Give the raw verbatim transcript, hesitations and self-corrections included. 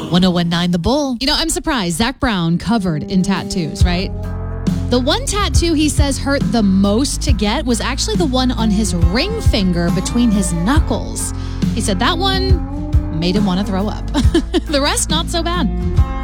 one oh one nine The Bull. You know, I'm surprised. Zach Brown covered in tattoos, right? The one tattoo he says hurt the most to get was actually the one on his ring finger between his knuckles. He said that one made him want to throw up. The rest, not so bad.